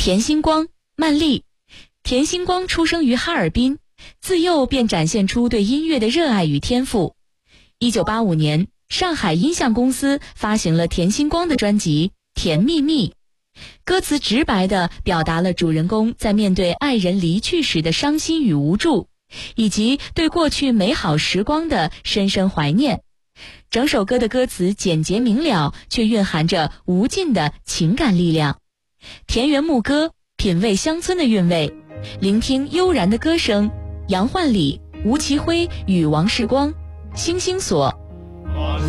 田心光，曼丽。田心光出生于哈尔滨，自幼便展现出对音乐的热爱与天赋。1985年，上海音像公司发行了田心光的专辑《甜蜜蜜》，歌词直白地表达了主人公在面对爱人离去时的伤心与无助，以及对过去美好时光的深深怀念。整首歌的歌词简洁明了，却蕴含着无尽的情感力量。田园牧歌，品味乡村的韵味，聆听悠然的歌声。杨焕礼、吴奇辉与王世光，星星所。